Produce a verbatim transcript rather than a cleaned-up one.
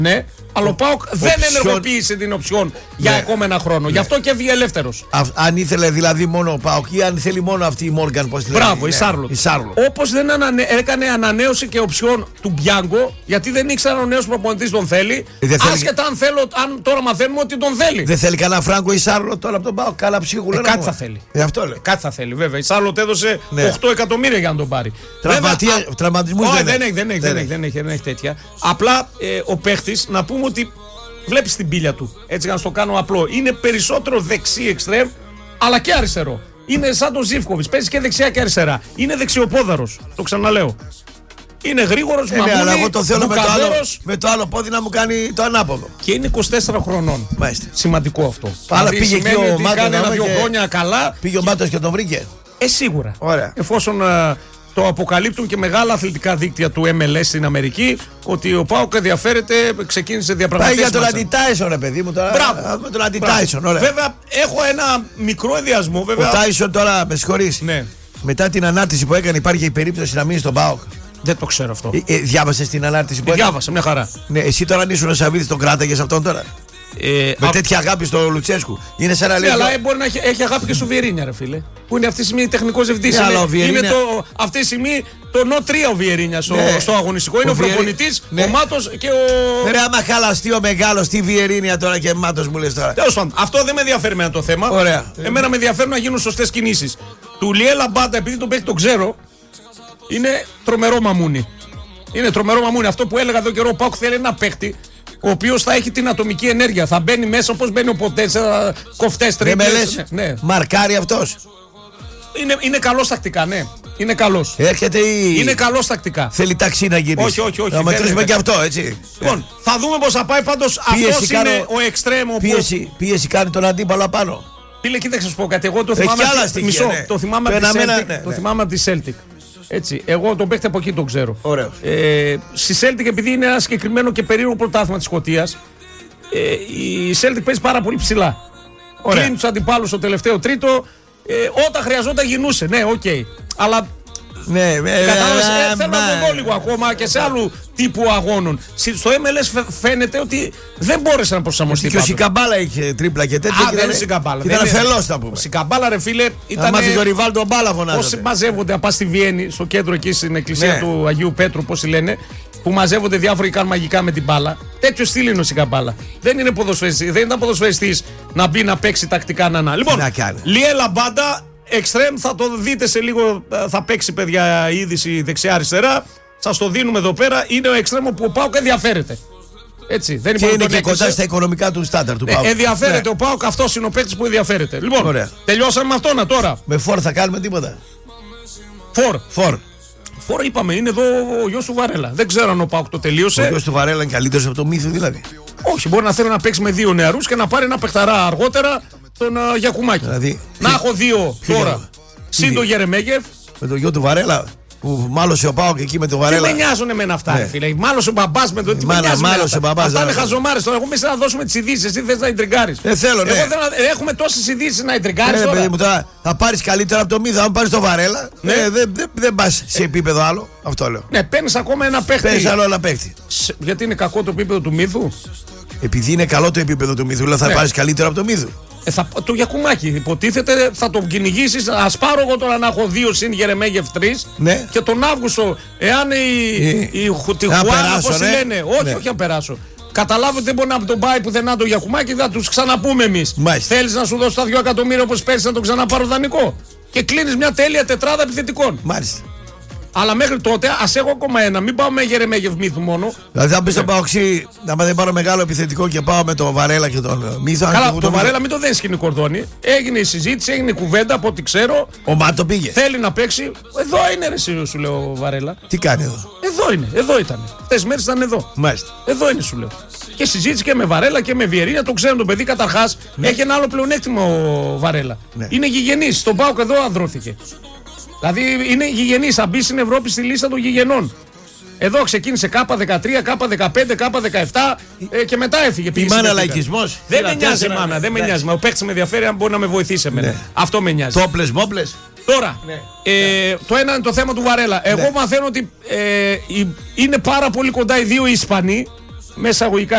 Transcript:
Ναι, αλλά ο ΠΑΟΚ δεν ενεργοποίησε την οψιόν για ναι. επόμενα χρόνο. Ναι. Γι' αυτό και έβγαινε ελεύθερος. Αν ήθελε δηλαδή μόνο ο ΠΑΟΚ ή αν θέλει μόνο αυτή η Μόργαν, πώς τη λένε. Μπράβο, η Σάρλοτ. Όπως δεν ανανε... έκανε ανανέωση και οψιόν του Μπιάνγκο, γιατί δεν ήξερε αν ο νέος προπονητής τον θέλει. Ε, άσχετα αν, θέλω, αν τώρα μαθαίνουμε ότι τον θέλει. Δεν θέλει κανένα φράγκο η Σάρλοτ τώρα από τον ΠΑΟΚ, καλά ψίχουλα. Ε, κάτι θα θέλει. Ε, αυτό λέω. Ε, κάτι θα θέλει, βέβαια. Η Σάρλοτ έδωσε ναι. οκτώ εκατομμύρια για να τον πάρει. Τραυματισμούς δεν, δεν, έχει, δεν, έχει, δεν, έχει, δεν, έχει, δεν έχει τέτοια. Απλά ε, ο παίχτης, να πούμε ότι βλέπεις την πύλια του. Έτσι για να στο κάνω απλό. Είναι περισσότερο δεξί εξτρέμ, αλλά και αριστερό. Είναι σαν τον Ζίβκοβιτς. Παίζει και δεξιά και αριστερά. Είναι δεξιοπόδαρος. Το ξαναλέω. Είναι γρήγορος, ε, μαμούνι, ναι, αλλά εγώ το θέλω με το, άλλο, με το άλλο πόδι να μου κάνει το ανάποδο. Και είναι είκοσι τέσσερα χρονών. Μάλιστα. Σημαντικό αυτό. Αλλά δηλαδή, πήγε και ο Μάτος. Κάνει ένα-δυο χρόνια καλά. Πήγε ο Μάτος και τον βρήκε. Ε, σίγουρα. Ωραία. Εφόσον uh, το αποκαλύπτουν και μεγάλα αθλητικά δίκτυα του εμ ελ ες στην Αμερική, ότι ο ΠΑΟΚ ενδιαφέρεται, ξεκίνησε διαπραγματεύσεις. Πάει για τον Αντι-Τάισον, ρε παιδί μου. Τώρα. Μπράβο. Με τον Αντι-Τάισον, ωραία. Βέβαια, έχω ένα μικρό ενδιασμό. Βέβαια. Ο Τάισον τώρα, με συγχωρείς. Ναι. Μετά την ανάρτηση που έκανε, υπάρχει η περίπτωση να μείνει στον ΠΑΟΚ. Δεν το ξέρω αυτό. Ε, ε, διάβασες την ανάρτηση που ε, έκανε. Διάβασα, μια χαρά. Ναι, εσύ τώρα αν ήσουν ο Σαββίδης τον κράταγες αυτόν τώρα. Ε, με α... τέτοια αγάπη στο Λουτσέσκου. Είναι σαν να λέει. Ναι, αλλά μπορεί να έχει, έχει αγάπη και στο Βιερίνια, ρε φίλε. Που είναι αυτή τη στιγμή τεχνικός διευθυντής. Ναι, είναι Βιερίνια... είναι το, αυτή τη στιγμή το νο τρία ο Βιερίνια στο, ναι. στο αγωνιστικό. Είναι ο, ο προπονητής, ναι. ο Μάτος και ο. Ρε, άμα χαλαστεί ο μεγάλος, τι Βιερίνια τώρα και Μάτος μου λες τώρα. Τέλος πάντων, αυτό δεν με ενδιαφέρει εμένα το θέμα. Ωραία. Εμένα με ενδιαφέρει να γίνουν σωστές κινήσεις. Του Λιέ Λαμπάντα, επειδή τον παίχτη τον ξέρω, είναι τρομερό μαμούνι. Είναι τρομερό μαμούνι. Αυτό που έλεγα εδώ καιρό, ο ΠΑΟΚ θέλει ένα παίχτη ο οποίος θα έχει την ατομική ενέργεια. Θα μπαίνει μέσα όπως μπαίνει ο ποτέ σε κοφτές τρίπλες. Ναι. Μαρκάρει αυτός. Είναι, είναι καλός τακτικά, ναι. Είναι καλός. Έρχεται η... Είναι καλός τακτικά. Θέλει ταξί να γυρίσει. Όχι, όχι, όχι. Να μετρήσουμε και αυτό, έτσι. Λοιπόν, θα δούμε πώς θα πάει. Πάντως αυτός κάνω... είναι ο εξτρέμο. Πίεση, που... πίεση κάνει τον αντίπαλο απάνω. Φίλε, κοίταξε να σου πω κάτι. Εγώ το θυμάμαι, στοιχεία, μισό, ναι. το θυμάμαι από τη Celtic. Ναι, ναι. Το θυμάμαι από τη Celtic. Έτσι, εγώ τον παίχτη από εκεί τον ξέρω. Ωραίος. Ε, στη Celtic, επειδή είναι ένα συγκεκριμένο και περίεργο πρωτάθλημα της Σκωτίας, ε, η Celtic παίζει πάρα πολύ ψηλά. Κλείνει τους αντιπάλους στο τελευταίο τρίτο. Ε, όταν χρειαζόταν γινούσε, ναι, οκ. Okay. Αλλά ναι, κατάλαβες, ε, θέλω να το δω λίγο ακόμα και σε άλλου τύπου αγώνων. Στο εμ ελ ες φαίνεται ότι δεν μπόρεσε να προσαρμοστεί. Και ο Σικαμπάλα είχε τρίπλα και τέτοια. Α, δεν είναι Σικαμπάλα. Ήταν φελός, θα πούμε. Σικαμπάλα, ρε φίλε, ήταν. Θα μάθει το Ριβάλντο μπάλα φωνάζεται. Όσοι μαζεύονται, να πας στη Βιέννη, στο κέντρο εκεί στην εκκλησία ναι. του Αγίου Πέτρου, πώς λένε, που μαζεύονται διάφοροι κάνουν μαγικά με την μπάλα. Τέτοιο στυλ είναι ο Σικαμπάλα. Δεν είναι ποδοσφαιριστής, δεν ήταν ποδοσφαιριστής να μπει να παίξει τακτικά να να. Λοιπόν, Λιέ Λαμπάντα. Εξτρέμ, θα το δείτε σε λίγο, θα παίξει παιδιά η είδηση δεξιά-αριστερά. Σας το δίνουμε εδώ πέρα. Είναι ο εξτρέμ που ο ΠΑΟΚ ενδιαφέρεται. Έτσι, δεν και είναι και έκρισε. Κοντά στα οικονομικά του στάνταρ του ΠΑΟΚ. Ε, ενδιαφέρεται ναι. ο ΠΑΟΚ, αυτός είναι ο παίκτης που ενδιαφέρεται. Λοιπόν, ωραία. Τελειώσαμε με αυτόν τώρα. Με φορ θα κάνουμε τίποτα. Φορ. Φορ. Φορ είπαμε, είναι εδώ ο γιος του Βαρέλα. Δεν ξέρω αν ο ΠΑΟΚ το τελείωσε. Ο γιος του Βαρέλα είναι καλύτερος από το Μύθο δηλαδή. Όχι, μπορεί να θέλει να παίξει με δύο νεαρούς και να πάρει ένα παιχταρά αργότερα. Τον uh, Γιακουμάκη. Δηλαδή, να τι... έχω δύο τι τώρα. Συν το Γερεμέγεφ. Με τον γιο του Βαρέλα. Που μάλωσε ο ΠΑΟΚ εκεί με τον Βαρέλα. Τι με νοιάζουν εμένα αυτά, ναι. φίλε. Μάλωσε ο μπαμπάς με τον. Τι Μάνα, με μάλωσε ο μπαμπάς. Αυτά είναι χαζομάρες τώρα. Εγώ μέσα να δώσουμε τις ειδήσεις. Εσύ θες να ιντριγκάρεις. Δεν θέλω, ναι. Εγώ θέλω να... Έχουμε τόσες ειδήσεις να ιντριγκάρεις. Ναι, τώρα. παιδί μου, τώρα θα πάρεις καλύτερα από το Μύθο. Αν πάρεις το Βαρέλα, ναι. ε, δεν δε, δε πας σε επίπεδο άλλο. Αυτό λέω. Ναι, παίρνεις ακόμα ένα παίχτη. Παίρνεις άλλο ένα παίχτη. Γιατί είναι κακό το επίπεδο του Μύθου. Επειδή είναι καλό το επίπεδο του Μύθου, θα πάρεις καλύτερο από το Μύθου. Ε, θα, το Γιακουμάκη υποτίθεται θα τον κυνηγήσεις. Ας πάρω εγώ τώρα να έχω δύο συν Γερεμέγεφ τρεις ναι. και τον Αύγουστο εάν η, η, η, η Τιχουάνα πώς ναι. λένε όχι ναι. όχι αν περάσω καταλάβω δεν μπορεί να τον πάει πουθενά το Γιακουμάκη θα τους ξαναπούμε εμείς. Θέλεις να σου δώσω τα δύο εκατομμύρια όπως πέρσι να τον ξαναπάρω δανεικό και κλείνεις μια τέλεια τετράδα επιθετικών. Μάλιστα. Αλλά μέχρι τότε ας έχω ακόμα ένα. Μην πάω με Γερεμέγεφ Μύθου μόνο. Δηλαδή, αν πει στο Παοξή, να δεν πάρω μεγάλο επιθετικό και πάω με τον Βαρέλα και τον Μύθο. Καλά, τον Βαρέλα μην το δες σκηνή κορδόνι. Έγινε η συζήτηση, έγινε η κουβέντα από ό,τι ξέρω. Ο Μάτο πήγε. Θέλει να παίξει. Εδώ είναι ρε εσύ, σου λέω ο Βαρέλα. Τι κάνει εδώ. Εδώ είναι, εδώ ήταν. Αυτές τις μέρες ήταν εδώ. Μάλιστα. Εδώ είναι, σου λέω. Και συζήτηση και με Βαρέλα και με Βιερίνια. Το ξέρουν το παιδί καταρχάς. Ναι. Έχει ένα άλλο πλεονέκτημα ο Βαρέλα. Ναι. Είναι γηγενής. Στον ΠΑΟΚ εδώ ανδρώθηκε. Δηλαδή είναι γηγενής, θα μπει στην Ευρώπη στη λίστα των γηγενών. Εδώ ξεκίνησε κάπα δεκατρία, κάπα δεκαπέντε, κάπα δεκαεπτά ε, και μετά έφυγε. Η μάνα λαϊκισμός. Δεν με νοιάζει μάνα, δεν με νοιάζει. Ο παίκτης με ενδιαφέρει αν μπορεί να με βοηθήσει εμένα. Ναι. Αυτό με νοιάζει. Τόπλες, μόπλες. Τώρα, ναι. ε, το ένα είναι το θέμα του Βαρέλα. Εγώ ναι. μαθαίνω ότι ε, είναι πάρα πολύ κοντά οι δύο Ισπανοί μέσα αγωγικά